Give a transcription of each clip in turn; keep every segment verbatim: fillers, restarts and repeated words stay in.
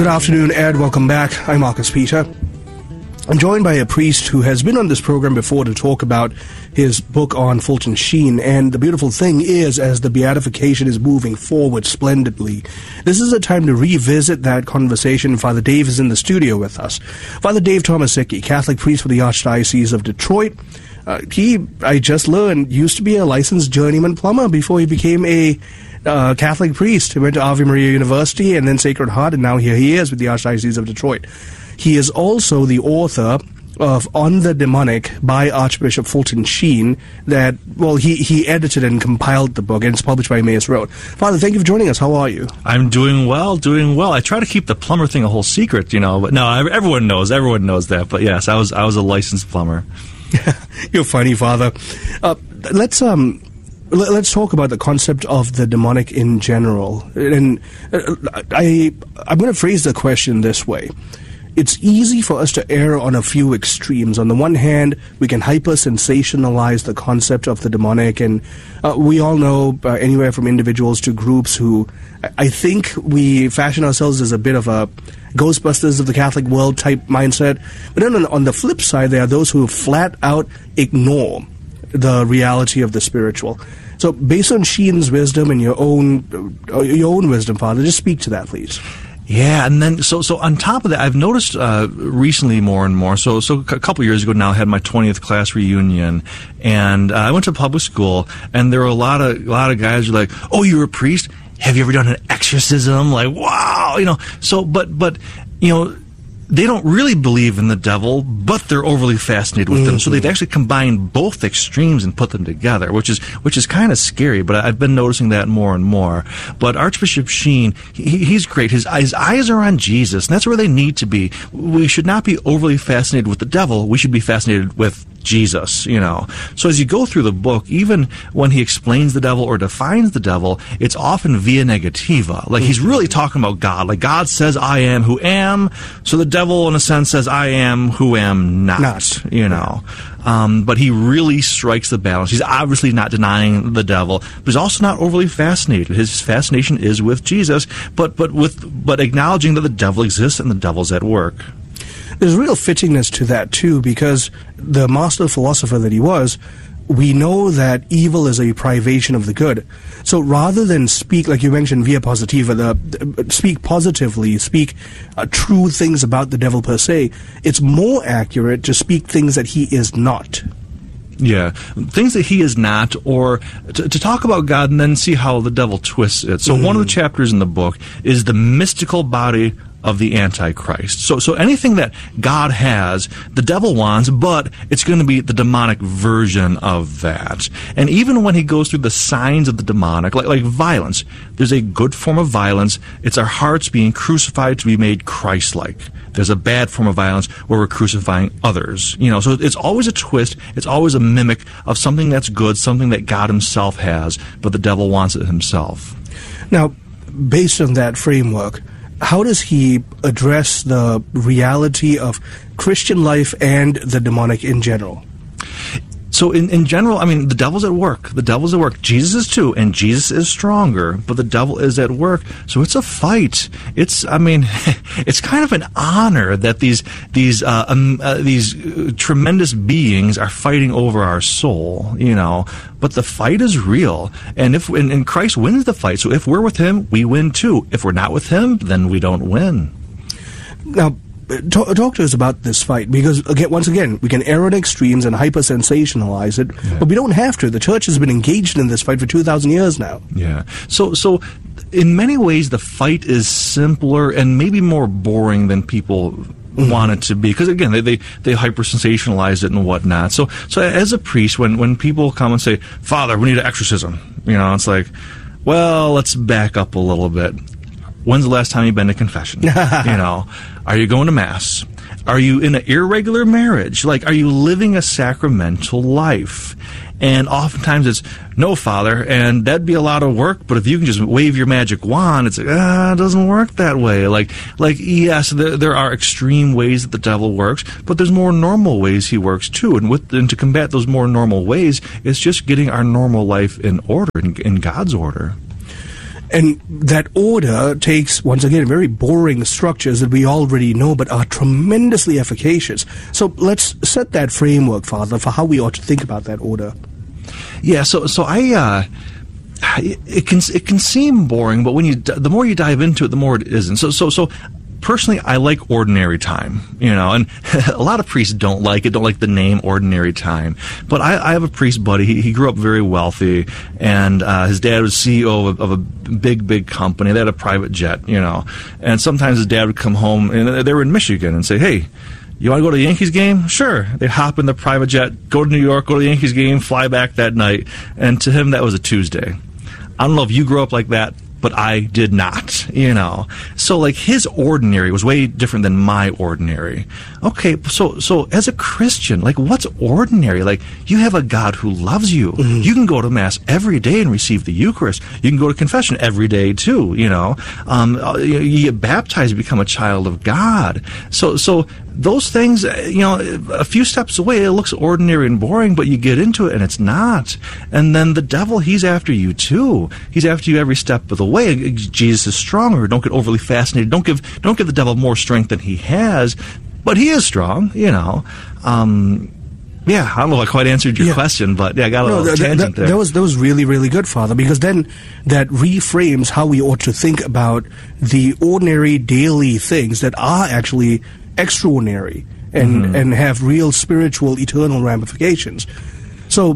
Good afternoon, Ed. Welcome back. I'm Marcus Peter. I'm joined by a priest who has been on this program before to talk about his book on Fulton Sheen. And the beautiful thing is, as the beatification is moving forward splendidly, this is a time to revisit that conversation. Father Dave is in the studio with us. Father Dave Tomasicki, Catholic priest for the Archdiocese of Detroit. Uh, he, I just learned, used to be a licensed journeyman plumber before he became a uh, Catholic priest. He went to Ave Maria University and then Sacred Heart, and now here he is with the Archdiocese of Detroit. He is also the author of On the Demonic by Archbishop Fulton Sheen that, well, he, he edited and compiled the book, and it's published by Emmaus Road. Father, thank you for joining us. How are you? I'm doing well, doing well. I try to keep the plumber thing a whole secret, you know, but no, everyone knows, everyone knows that. But yes, I was I was a licensed plumber. You're funny, Father. Uh, let's um. Let's talk about the concept of the demonic in general. And I, I'm going to phrase the question this way. It's easy for us to err on a few extremes. On the one hand, we can hyper-sensationalize the concept of the demonic, and uh, we all know uh, anywhere from individuals to groups who, I think we fashion ourselves as a bit of a Ghostbusters of the Catholic world type mindset. But then on, on the flip side, there are those who flat out ignore the reality of the spiritual. So, based on Sheen's wisdom and your own uh, your own wisdom, Father, just speak to that, please. Yeah, and then so so on top of that, I've noticed uh, recently more and more. So so a couple years ago now, I had my twentieth class reunion, and uh, I went to public school, and there were a lot of a lot of guys who were like, "Oh, you're a priest? Have you ever done an exorcism?" Like, wow, you know. So, but but you know, they don't really believe in the devil, but they're overly fascinated with mm-hmm. them. So they've actually combined both extremes and put them together, which is which is kind of scary. But I've been noticing that more and more. But Archbishop Sheen, he, he's great. His, his eyes are on Jesus, and that's where they need to be. We should not be overly fascinated with the devil. We should be fascinated with Jesus, you know. So as you go through the book, even when he explains the devil or defines the devil, it's often via negativa. Like he's really talking about God. Like God says, I am who am. So the devil, in a sense, says, I am who am not, not. you know. Um, but he really strikes the balance. He's obviously not denying the devil, but he's also not overly fascinated. His fascination is with Jesus, but but with but acknowledging that the devil exists and the devil's at work. There's real fittingness to that, too, because the master philosopher that he was, we know that evil is a privation of the good. So rather than speak, like you mentioned, via positiva, the, speak positively, speak uh, true things about the devil per se, it's more accurate to speak things that he is not. Yeah, things that he is not, or to, to talk about God and then see how the devil twists it. So mm. one of the chapters in the book is the mystical body of the Antichrist. So so anything that God has, the devil wants, but it's going to be the demonic version of that. And even when he goes through the signs of the demonic, like, like violence, there's a good form of violence. It's our hearts being crucified to be made Christ-like. There's a bad form of violence where we're crucifying others. You know, so it's always a twist. It's always a mimic of something that's good, something that God himself has, but the devil wants it himself. Now, based on that framework, how does he address the reality of Christian life and the demonic in general? So in, in general, I mean, the devil's at work. The devil's at work. Jesus is too, and Jesus is stronger, but the devil is at work. So it's a fight. It's, I mean, it's kind of an honor that these these uh, um, uh, these uh, tremendous beings are fighting over our soul, you know. But the fight is real, and if and, and Christ wins the fight. So if we're with him, we win too. If we're not with him, then we don't win. Now, Talk, talk to us about this fight, because again, once again, we can err on extremes and hyper-sensationalize it, yeah. but we don't have to. The church has been engaged in this fight for two thousand years now. Yeah. So, so in many ways, the fight is simpler and maybe more boring than people mm-hmm. want it to be, because again, they they, they hyper-sensationalize it and whatnot. So, so as a priest, when when people come and say, "Father, we need an exorcism," you know, it's like, well, let's back up a little bit. When's the last time you've been to confession? You know, are you going to Mass? Are you in an irregular marriage? Like, are you living a sacramental life? And oftentimes it's, no, Father, and that'd be a lot of work, but if you can just wave your magic wand, it's like, ah, it doesn't work that way. Like, like yes, there, there are extreme ways that the devil works, but there's more normal ways he works too. And, with, and to combat those more normal ways, it's just getting our normal life in order, in, in God's order. And that order takes, once again, very boring structures that we already know but are tremendously efficacious. So let's set that framework, Father, for how we ought to think about that order. Yeah, so so I, uh, it can it can seem boring, but when you the more you dive into it, the more it isn't. So so so. Personally, I like ordinary time, you know, and a lot of priests don't like it, don't like the name ordinary time. But I, I have a priest buddy. He, he grew up very wealthy, and uh, his dad was C E O of, of a big, big company. They had a private jet, you know, and sometimes his dad would come home, and they were in Michigan, and say, hey, you want to go to the Yankees game? Sure. They'd hop in the private jet, go to New York, go to the Yankees game, fly back that night. And to him, that was a Tuesday. I don't know if you grew up like that, but I did not, you know. So, like, his ordinary was way different than my ordinary. Okay, so so as a Christian, like, what's ordinary? Like, you have a God who loves you. Mm-hmm. You can go to Mass every day and receive the Eucharist. You can go to confession every day, too, you know. Um, you, you get baptized, you become a child of God. So, so those things, you know, a few steps away, it looks ordinary and boring, but you get into it and it's not. And then the devil, he's after you, too. He's after you every step of the way. Jesus is stronger. Don't get overly fascinated. Don't give don't give the devil more strength than he has, but he is strong, you know. Um, yeah, I don't know if I quite answered your yeah. question, but yeah, I got a no, little that, tangent that, there. That was, that was really, really good, Father, because then that reframes how we ought to think about the ordinary daily things that are actually extraordinary and, mm-hmm. and have real spiritual, eternal ramifications. So,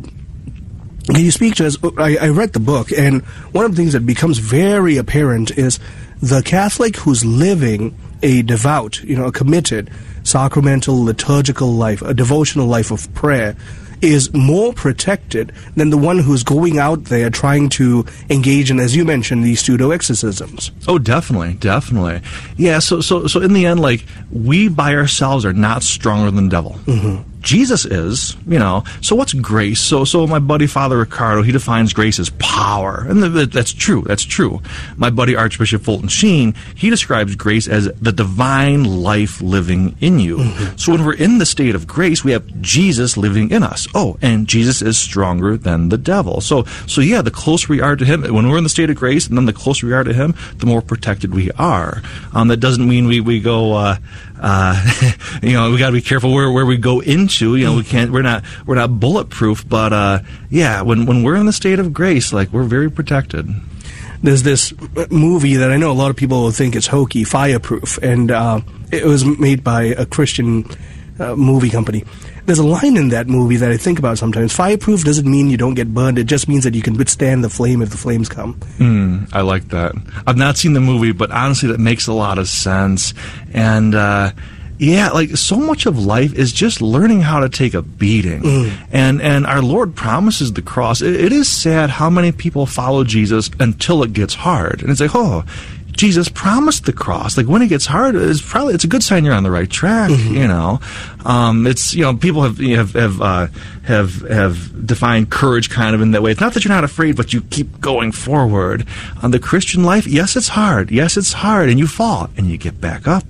can you speak to us? I, I read the book, and one of the things that becomes very apparent is the Catholic who's living a devout, you know, a committed, sacramental, liturgical life, a devotional life of prayer, is more protected than the one who's going out there trying to engage in, as you mentioned, these pseudo-exorcisms. Oh, definitely, definitely. Yeah, so so so in the end, like, we by ourselves are not stronger than the devil. Mm-hmm. Jesus is, you know. So what's grace? So so my buddy Father Ricardo, he defines grace as power. And th- that's true, that's true. My buddy Archbishop Fulton Sheen, he describes grace as the divine life living in you. Mm-hmm. So when we're in the state of grace, we have Jesus living in us. Oh, and Jesus is stronger than the devil. So so yeah, the closer we are to him, when we're in the state of grace, and then the closer we are to him, the more protected we are. Um, that doesn't mean we, we go... Uh, Uh, you know, we got to be careful where, where we go into. You know, we can't. We're not. We're not bulletproof. But uh, yeah, when when we're in the state of grace, like, we're very protected. There's this movie that I know a lot of people will think is hokey, Fireproof, and uh, it was made by a Christian uh, movie company. There's a line in that movie that I think about sometimes. Fireproof doesn't mean you don't get burned. It just means that you can withstand the flame if the flames come. Mm, I like that. I've not seen the movie, but honestly, that makes a lot of sense. And, uh, yeah, like, so much of life is just learning how to take a beating. Mm. And and our Lord promises the cross. It, it is sad how many people follow Jesus until it gets hard. And it's like, oh, Jesus promised the cross. Like, when it gets hard, it's probably it's a good sign you're on the right track. Mm-hmm. You know, um, it's you know people have have have uh, have have defined courage kind of in that way. It's not that you're not afraid, but you keep going forward. On the Christian life, yes, it's hard. Yes, it's hard, and you fall and you get back up.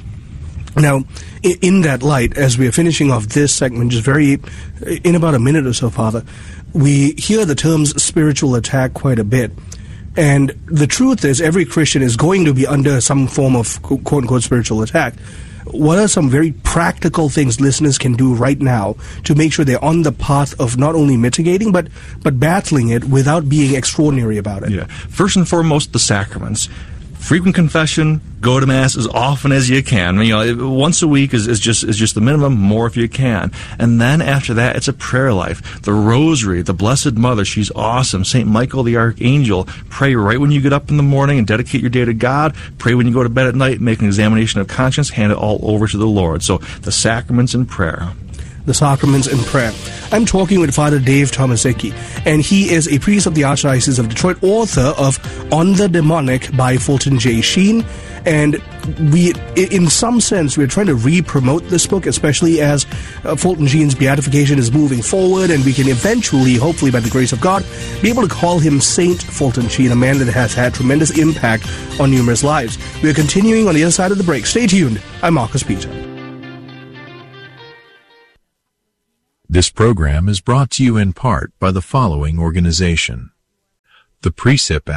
Now, in that light, as we are finishing off this segment, just very in about a minute or so, Father, we hear the terms spiritual attack quite a bit. And the truth is, every Christian is going to be under some form of quote-unquote spiritual attack. What are some very practical things listeners can do right now to make sure they're on the path of not only mitigating, but, but battling it without being extraordinary about it? Yeah. First and foremost, the sacraments. Frequent confession, go to Mass as often as you can. You know, once a week is, is just is just the minimum, more if you can. And then after that, it's a prayer life. The Rosary, the Blessed Mother, she's awesome. Saint Michael the Archangel, pray right when you get up in the morning and dedicate your day to God. Pray when you go to bed at night, make an examination of conscience, hand it all over to the Lord. So the sacraments and prayer. The sacraments and prayer. I'm talking with Father Dave Tomaszewski, and he is a priest of the Archdiocese of Detroit, author of On the Demonic by Fulton J. Sheen. And we, in some sense, we're trying to re-promote this book, especially as uh, Fulton Sheen's beatification is moving forward, and we can eventually, hopefully by the grace of God, be able to call him Saint Fulton Sheen, a man that has had tremendous impact on numerous lives. We're continuing on the other side of the break. Stay tuned. I'm Marcus Peter. This program is brought to you in part by the following organization: the Precip app,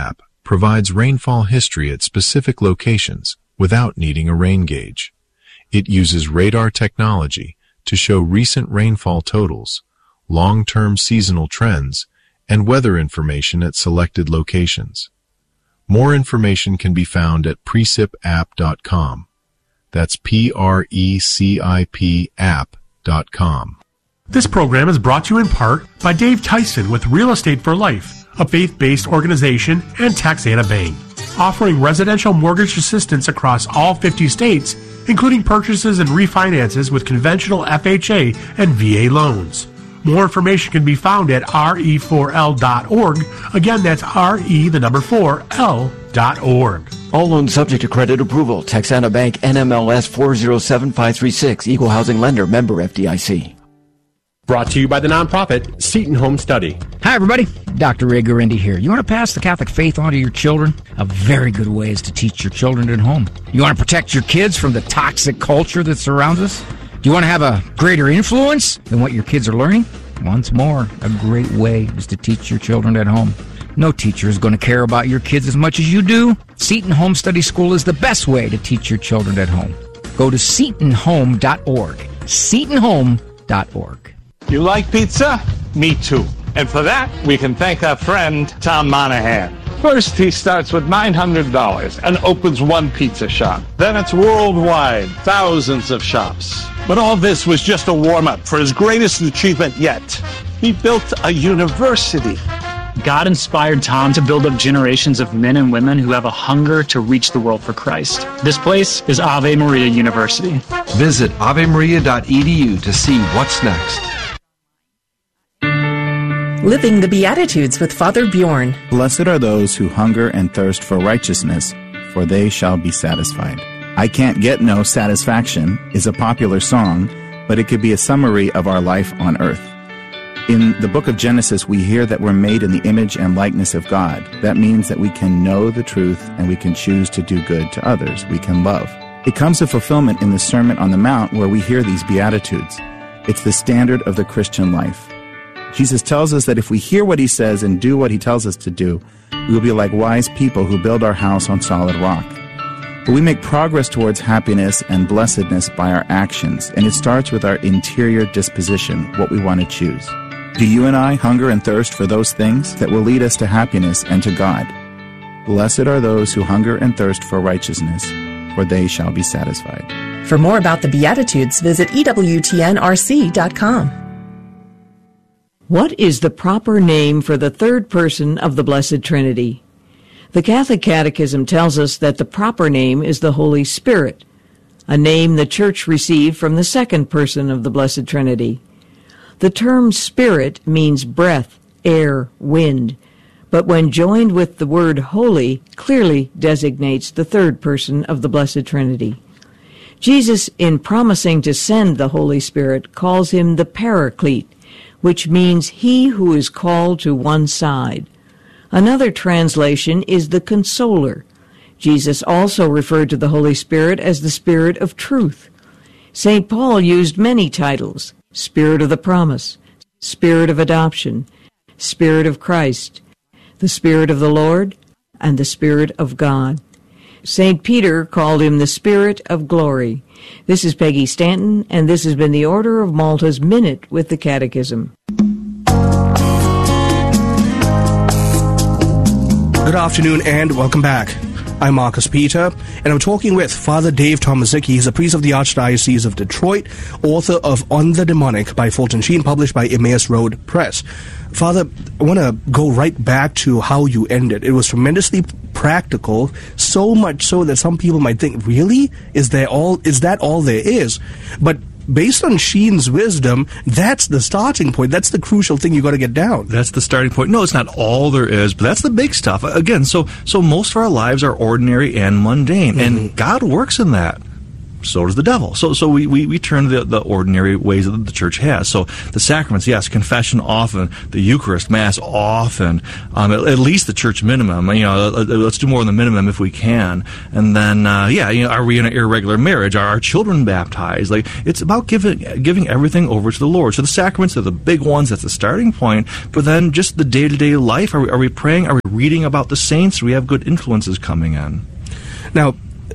provides rainfall history at specific locations without needing a rain gauge. It uses radar technology to show recent rainfall totals, long-term seasonal trends, and weather information at selected locations. More information can be found at precip app dot com. That's P R E C I P app dot com. This program is brought to you in part by Dave Tyson with Real Estate for Life, a faith-based organization, and Texana Bank, offering residential mortgage assistance across all fifty states, including purchases and refinances with conventional F H A and V A loans. More information can be found at R E four L dot org. Again, that's R E, the number four, L dot org. All loans subject to credit approval. Texana Bank, N M L S four zero seven five three six. Equal housing lender. Member F D I C. Brought to you by the nonprofit Seton Home Study. Hi, everybody. Doctor Ray Guarendi here. You want to pass the Catholic faith on to your children? A very good way is to teach your children at home. You want to protect your kids from the toxic culture that surrounds us? Do you want to have a greater influence than what your kids are learning? Once more, a great way is to teach your children at home. No teacher is going to care about your kids as much as you do. Seton Home Study School is the best way to teach your children at home. Go to seton home dot org. seton home dot org. You like pizza? Me too. And for that, we can thank our friend, Tom Monahan. First, he starts with nine hundred dollars and opens one pizza shop. Then it's worldwide, thousands of shops. But all this was just a warm-up for his greatest achievement yet. He built a university. God inspired Tom to build up generations of men and women who have a hunger to reach the world for Christ. This place is Ave Maria University. Visit ave maria dot e d u to see what's next. Living the Beatitudes with Father Bjorn. Blessed are those who hunger and thirst for righteousness, for they shall be satisfied. I Can't Get No Satisfaction is a popular song, but it could be a summary of our life on earth. In the book of Genesis, we hear that we're made in the image and likeness of God. That means that we can know the truth and we can choose to do good to others. We can love. It comes to fulfillment in the Sermon on the Mount where we hear these Beatitudes. It's the standard of the Christian life. Jesus tells us that if we hear what he says and do what he tells us to do, we will be like wise people who build our house on solid rock. But we make progress towards happiness and blessedness by our actions, and it starts with our interior disposition, what we want to choose. Do you and I hunger and thirst for those things that will lead us to happiness and to God? Blessed are those who hunger and thirst for righteousness, for they shall be satisfied. For more about the Beatitudes, visit E W T N R C dot com. What is the proper name for the third person of the Blessed Trinity? The Catholic Catechism tells us that the proper name is the Holy Spirit, a name the Church received from the second person of the Blessed Trinity. The term spirit means breath, air, wind, but when joined with the word holy, clearly designates the third person of the Blessed Trinity. Jesus, in promising to send the Holy Spirit, calls him the Paraclete, which means he who is called to one side. Another translation is the Consoler. Jesus also referred to the Holy Spirit as the Spirit of Truth. Saint Paul used many titles: Spirit of the Promise, Spirit of Adoption, Spirit of Christ, the Spirit of the Lord, and the Spirit of God. Saint Peter called him the Spirit of Glory. This is Peggy Stanton, and this has been the Order of Malta's Minute with the Catechism. Good afternoon and welcome back. I'm Marcus Peter, and I'm talking with Father Dave Tomaszicki. He's a priest of the Archdiocese of Detroit, author of On the Demonic by Fulton Sheen, published by Emmaus Road Press. Father, I want to go right back to how you ended. It was tremendously practical, so much so that some people might think, really? Is there all? Is that all there is? But based on Sheen's wisdom, that's the starting point. That's the crucial thing you got to get down. That's the starting point. No, it's not all there is, but that's the big stuff. Again, so so most of our lives are ordinary and mundane, mm-hmm. and God works in that. so does the devil. So so we, we, we turn to the, the ordinary ways that the church has. So the sacraments, yes, confession often, the Eucharist, Mass often, um, at, at least the church minimum. You know, let's do more than the minimum if we can. And then, uh, yeah, you know, are we in an irregular marriage? Are our children baptized? Like, it's about giving giving everything over to the Lord. So the sacraments are the big ones. That's the starting point. But then just the day-to-day life. Are we, are we praying? Are we reading about the saints? Do we have good influences coming in? Now,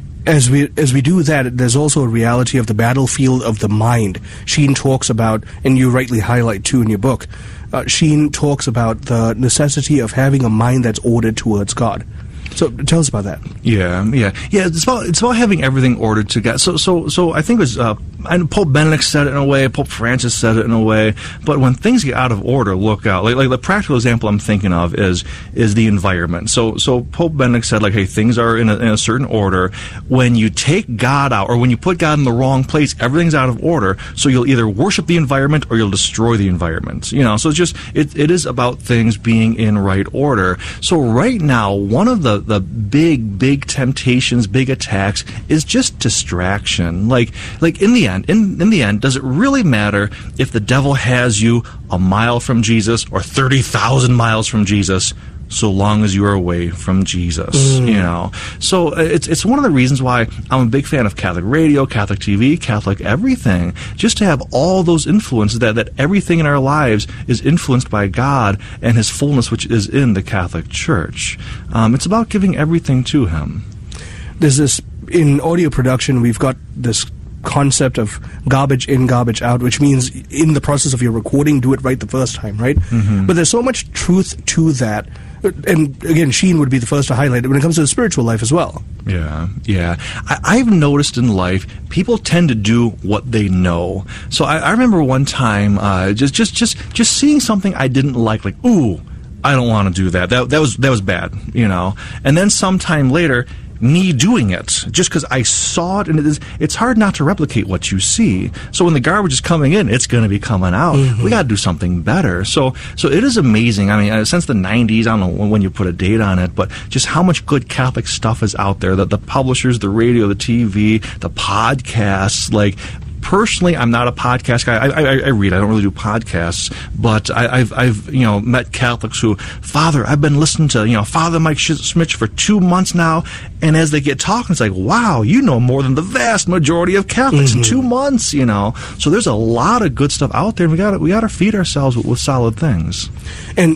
As we as we do that, there's also a reality of the battlefield of the mind. Sheen talks about, and you rightly highlight too in your book, uh, Sheen talks about the necessity of having a mind that's ordered towards God. So tell us about that. Yeah, yeah, yeah. It's about it's about having everything ordered to God. So, so, so I think it was uh, and Pope Benedict said it in a way. Pope Francis said it in a way. But when things get out of order, look out. Like, like the practical example I'm thinking of is is the environment. So, so Pope Benedict said, like, hey, things are in a, in a certain order. When you take God out, or when you put God in the wrong place, everything's out of order. So you'll either worship the environment or you'll destroy the environment. You know. So it's just it it is about things being in right order. So right now, one of the the big, big temptations, big attacks is just distraction. Like, like in the end, in, in the end, does it really matter if the devil has you a mile from Jesus or thirty thousand miles from Jesus, so long as you are away from Jesus? Mm. You know, so it's it's one of the reasons why I'm a big fan of Catholic radio, Catholic T V, Catholic everything, just to have all those influences, that, that everything in our lives is influenced by God and His fullness, which is in the Catholic Church. Um, it's about giving everything to Him. There's this, in audio production, we've got this concept of garbage in, garbage out, which means in the process of your recording, do it right the first time, right? Mm-hmm. But there's so much truth to that. And again, Sheen would be the first to highlight it when it comes to the spiritual life as well. Yeah, yeah. I, I've noticed in life, people tend to do what they know. So I, I remember one time, uh, just, just, just, just seeing something I didn't like, like, ooh, I don't want to do that. That, that was, that was bad, you know. And then sometime later, me doing it, just because I saw it, and it is, it's hard not to replicate what you see. So when the garbage is coming in, it's going to be coming out. Mm-hmm. We got to do something better. So, so it is amazing. I mean, uh, since the nineties, I don't know when you put a date on it, but just how much good Catholic stuff is out there. That the publishers, the radio, the T V, the podcasts, like. Personally, I'm not a podcast guy. I, I, I read. I don't really do podcasts. But I, I've, I've, you know, met Catholics who, Father, I've been listening to, you know, Father Mike Schmitz for two months now. And as they get talking, it's like, wow, you know more than the vast majority of Catholics mm-hmm. in two months, you know. So there's a lot of good stuff out there. And we got we got to feed ourselves with, with solid things. And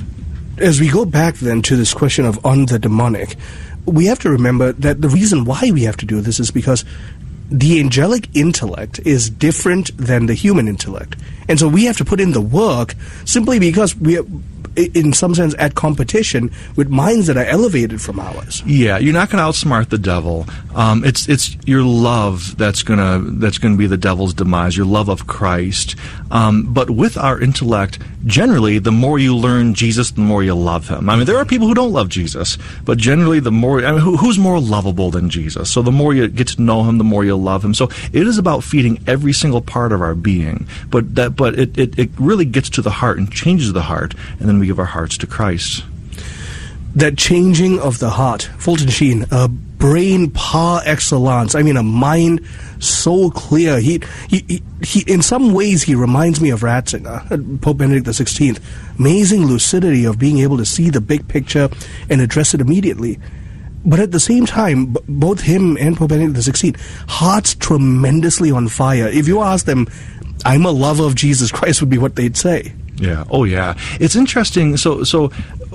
as we go back then to this question of on the demonic, we have to remember that the reason why we have to do this is because the angelic intellect is different than the human intellect. And so we have to put in the work simply because we are, in some sense, at competition with minds that are elevated from ours. Yeah, you're not going to outsmart the devil. Um, it's it's your love that's gonna that's gonna be the devil's demise. Your love of Christ. Um, but with our intellect, generally, the more you learn Jesus, the more you love Him. I mean, there are people who don't love Jesus, but generally, the more I mean, who, who's more lovable than Jesus? So the more you get to know Him, the more you love Him. So it is about feeding every single part of our being. But that but it, it, it really gets to the heart and changes the heart, and then we give our hearts to Christ. That changing of the heart, Fulton Sheen, a brain par excellence. I mean, a mind so clear. He, he, he, he in some ways, he reminds me of Ratzinger, Pope Benedict the sixteenth. Amazing lucidity of being able to see the big picture and address it immediately. But at the same time, b- both him and Pope Benedict the sixteenth, hearts tremendously on fire. If you ask them, I'm a lover of Jesus Christ, would be what they'd say. Yeah. Oh, yeah. It's interesting. So, so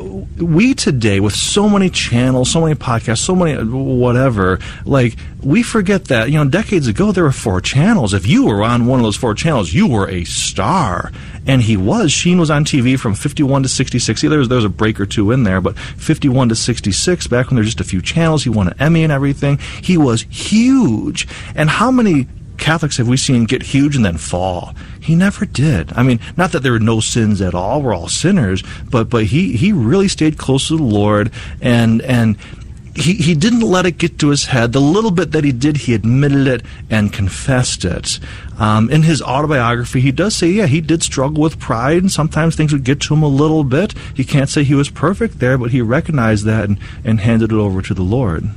we today, with so many channels, so many podcasts, so many whatever, like, we forget that, you know, decades ago, there were four channels. If you were on one of those four channels, you were a star. And he was. Sheen was on T V from fifty-one to sixty-six. Yeah, there was, there was a break or two in there, but fifty-one to sixty-six, back when there were just a few channels, he won an Emmy and everything. He was huge. And how many Catholics have we seen get huge and then fall? He never did. I mean, not that there were no sins at all. We're all sinners. But but he, he really stayed close to the Lord, and and he, he didn't let it get to his head. The little bit that he did, he admitted it and confessed it. Um, in his autobiography, he does say, yeah, he did struggle with pride, and sometimes things would get to him a little bit. He can't say he was perfect there, but he recognized that and, and handed it over to the Lord.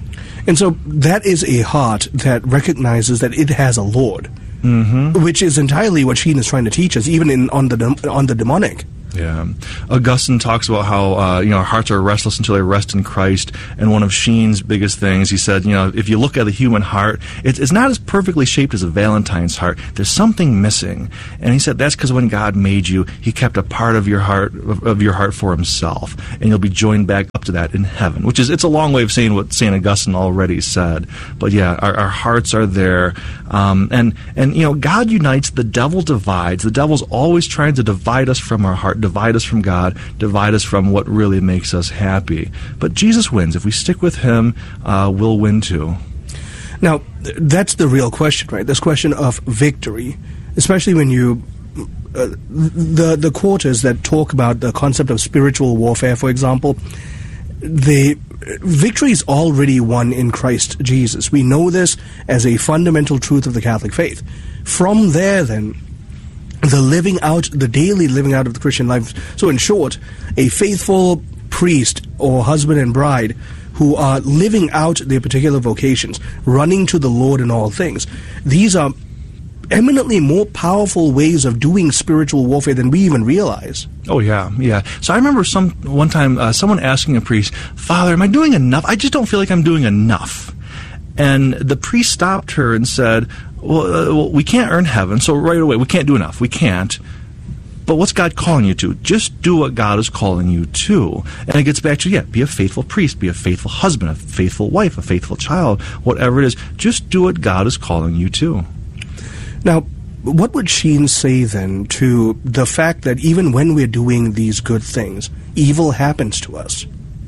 And so that is a heart that recognizes that it has a Lord, mm-hmm. which is entirely what Sheen is trying to teach us, even in on the on the demonic. Yeah. Augustine talks about how, uh, you know, our hearts are restless until they rest in Christ. And one of Sheen's biggest things, he said, you know, if you look at the human heart, it's, it's not as perfectly shaped as a Valentine's heart. There's something missing. And he said that's because when God made you, he kept a part of your heart, of, of your heart for himself. And you'll be joined back up to that in heaven, which is, it's a long way of saying what Saint Augustine already said. But yeah, our, our hearts are there. Um, and, and, you know, God unites, the devil divides. The devil's always trying to divide us from our heart, divide us from God, divide us from what really makes us happy. But Jesus wins. If we stick with him, uh, we'll win too. Now, th- that's the real question, right? This question of victory, especially when you... Uh, the, the quarters that talk about the concept of spiritual warfare, for example, the victory is already won in Christ Jesus. We know this as a fundamental truth of the Catholic faith. From there, then, the living out, the daily living out of the Christian life. So in short, a faithful priest or husband and bride who are living out their particular vocations, running to the Lord in all things. These are eminently more powerful ways of doing spiritual warfare than we even realize. Oh, yeah, yeah. So I remember some one time uh, someone asking a priest, "Father, am I doing enough? I just don't feel like I'm doing enough." And the priest stopped her and said, well, uh, well, we can't earn heaven, so right away, we can't do enough. We can't. But what's God calling you to? Just do what God is calling you to. And it gets back to, yeah, be a faithful priest, be a faithful husband, a faithful wife, a faithful child, whatever it is. Just do what God is calling you to. Now, what would Sheen say then to the fact that even when we're doing these good things, evil happens to us?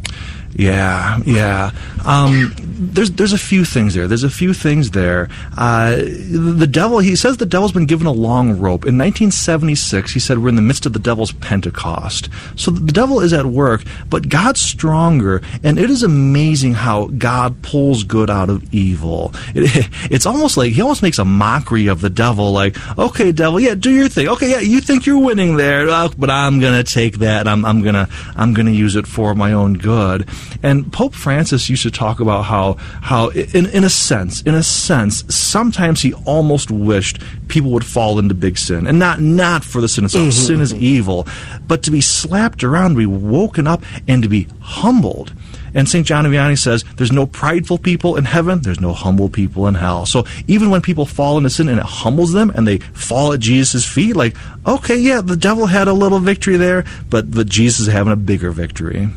Yeah, yeah. Um, there's there's a few things there. There's a few things there. Uh, the devil, he says the devil's been given a long rope. In nineteen seventy-six, he said we're in the midst of the devil's Pentecost. So the devil is at work, but God's stronger, and it is amazing how God pulls good out of evil. It, it's almost like, he almost makes a mockery of the devil, like, okay, devil, yeah, do your thing. Okay, yeah, you think you're winning there, uh, but I'm gonna take that, and I'm, I'm gonna I'm gonna use it for my own good. And Pope Francis used to talk about how, how in, in a sense, in a sense, sometimes he almost wished people would fall into big sin. And not, not for the sin itself. Mm-hmm. Sin is evil. But to be slapped around, to be woken up, and to be humbled. And Saint John of Vianney says, there's no prideful people in heaven, there's no humble people in hell. So even when people fall into sin and it humbles them and they fall at Jesus' feet, like, okay, yeah, the devil had a little victory there, but, but Jesus is having a bigger victory.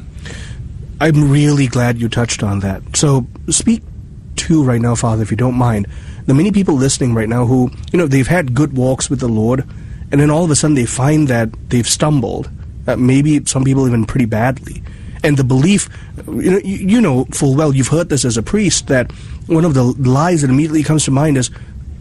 I'm really glad you touched on that. So speak to right now, Father, if you don't mind, the many people listening right now who, you know, they've had good walks with the Lord, and then all of a sudden they find that they've stumbled, uh, maybe some people even pretty badly. And the belief, you know, you, you know full well, you've heard this as a priest, that one of the lies that immediately comes to mind is,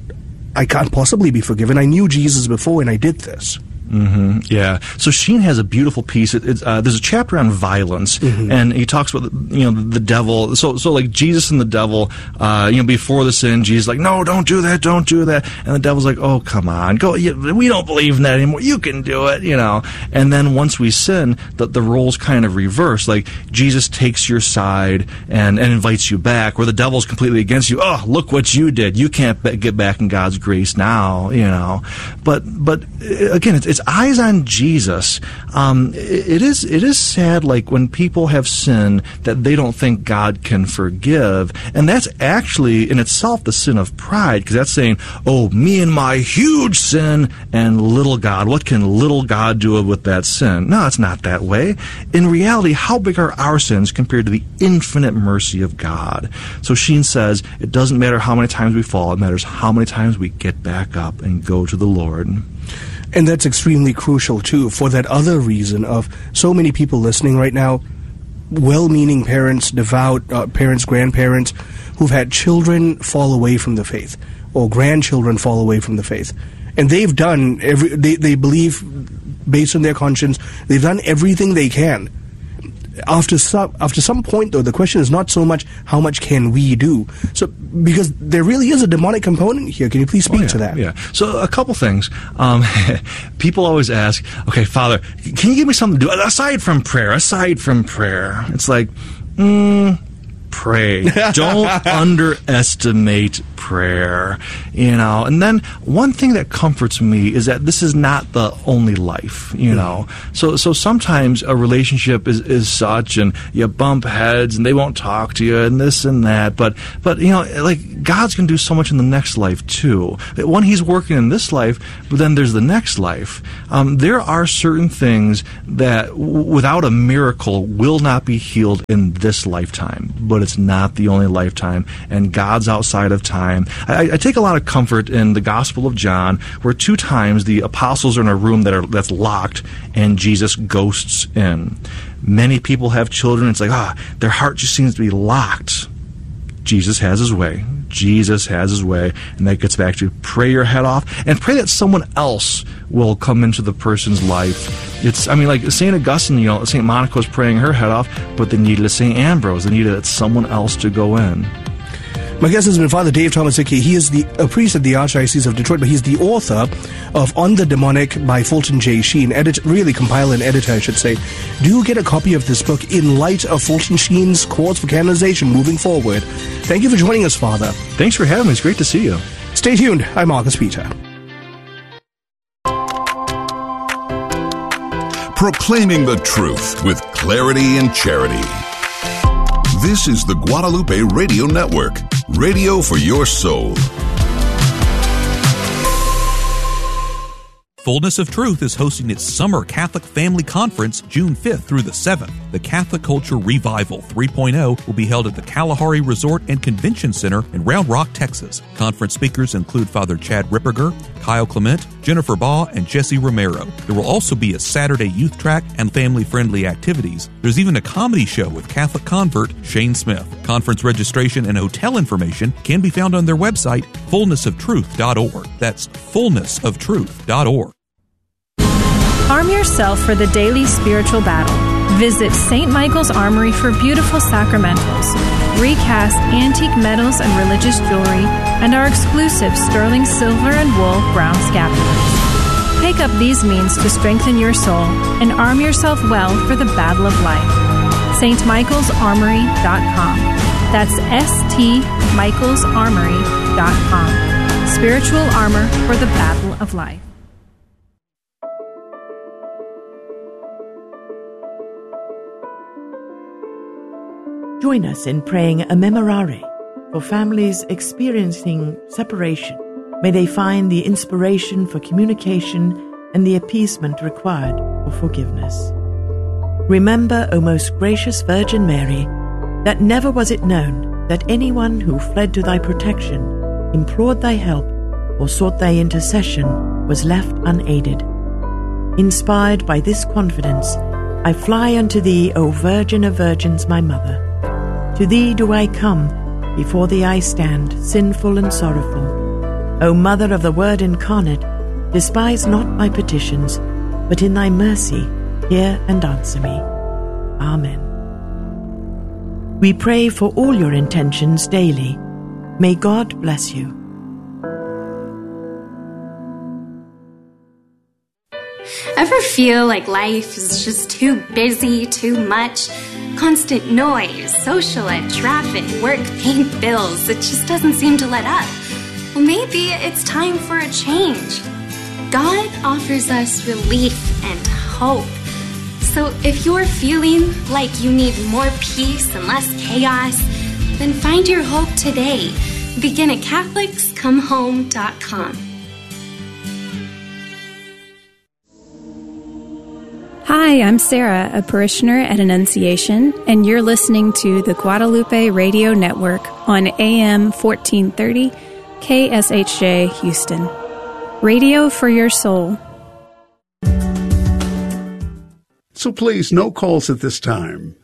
I can't possibly be forgiven. I knew Jesus before and I did this. Mm-hmm. Yeah. So Sheen has a beautiful piece. It, it's, uh, there's a chapter on violence, mm-hmm. and he talks about the, you know the devil. So so like Jesus and the devil. Uh, you know, before the sin, Jesus is like, no, don't do that, don't do that, and the devil's like, oh, come on, go. We don't believe in that anymore. You can do it, you know. And then once we sin, the the roles kind of reverse. Like Jesus takes your side and and invites you back, where the devil's completely against you. Oh, look what you did. You can't be- get back in God's grace now, you know. But but again, it's, it's eyes on Jesus. Um, it, it is it is sad, like when people have sinned that they don't think God can forgive, and that's actually in itself the sin of pride, because that's saying, "Oh, me and my huge sin, and little God. What can little God do with that sin?" No, it's not that way. In reality, how big are our sins compared to the infinite mercy of God? So Sheen says it doesn't matter how many times we fall; it matters how many times we get back up and go to the Lord. And that's extremely crucial, too, for that other reason of so many people listening right now, well-meaning parents, devout uh, parents, grandparents, who've had children fall away from the faith, or grandchildren fall away from the faith. And they've done, every they, they believe, based on their conscience, they've done everything they can. After some, after some point, though, the question is not so much how much can we do. So, because there really is a demonic component here. Can you please speak oh, yeah, to that? Yeah. So, a couple things. Um, people always ask, okay, Father, can you give me something to do aside from prayer? Aside from prayer, it's like, mm, pray. Don't underestimate prayer, you know. And then one thing that comforts me is that this is not the only life, you know. So so sometimes a relationship is, is such, and you bump heads, and they won't talk to you, and this and that. But, but you know, like, God's going to do so much in the next life, too. One, He's working in this life, but then there's the next life. Um, there are certain things that, w- without a miracle, will not be healed in this lifetime. But it's not the only lifetime, and God's outside of time. I, I take a lot of comfort in the Gospel of John, where two times the apostles are in a room that are that's locked, and Jesus ghosts in. Many people have children. It's like, ah, their heart just seems to be locked. Jesus has His way. Jesus has His way. And that gets back to pray your head off and pray that someone else will come into the person's life. It's, I mean, like Saint Augustine, you know, Saint Monica was praying her head off, but they needed a Saint Ambrose. They needed someone else to go in. My guest has been Father Dave Tomaszicki. He is the a priest at the Archdiocese of Detroit, but he's the author of On the Demonic by Fulton J. Sheen. Edit, really compiler and editor, I should say. Do get a copy of this book in light of Fulton Sheen's calls for canonization moving forward. Thank you for joining us, Father. Thanks for having me. It's great to see you. Stay tuned. I'm Marcus Peter. Proclaiming the truth with clarity and charity. This is the Guadalupe Radio Network, radio for your soul. Fullness of Truth is hosting its Summer Catholic Family Conference June fifth through the seventh. The Catholic Culture Revival three point oh will be held at the Kalahari Resort and Convention Center in Round Rock, Texas. Conference speakers include Father Chad Ripperger, Kyle Clement, Jennifer Baugh, and Jesse Romero. There will also be a Saturday youth track and family-friendly activities. There's even a comedy show with Catholic convert Shane Smith. Conference registration and hotel information can be found on their website, fullness of truth dot org. That's fullness of truth dot org. Arm yourself for the daily spiritual battle. Visit Saint Michael's Armory for beautiful sacramentals, recast antique medals and religious jewelry, and our exclusive sterling silver and wool brown scapulars. Take up these means to strengthen your soul and arm yourself well for the battle of life. S T Michaels Armory dot com. That's S T Michaels Armory dot com. Spiritual armor for the battle of life. Join us in praying a memorare for families experiencing separation. May they find the inspiration for communication and the appeasement required for forgiveness. Remember, O most gracious Virgin Mary, that never was it known that anyone who fled to thy protection, implored thy help, or sought thy intercession was left unaided. Inspired by this confidence, I fly unto thee, O Virgin of Virgins, my Mother. To thee do I come, before thee I stand, sinful and sorrowful. O Mother of the Word incarnate, despise not my petitions, but in thy mercy hear and answer me. Amen. We pray for all your intentions daily. May God bless you. Ever feel like life is just too busy, too much? Constant noise, social life, traffic, work, paying bills. It just doesn't seem to let up. Well, maybe it's time for a change. God offers us relief and hope. So if you're feeling like you need more peace and less chaos, then find your hope today. Begin at Catholics Come Home dot com. Hi, I'm Sarah, a parishioner at Annunciation, and you're listening to the Guadalupe Radio Network on A M fourteen thirty K S H J Houston. Radio for your soul. So please, no calls at this time.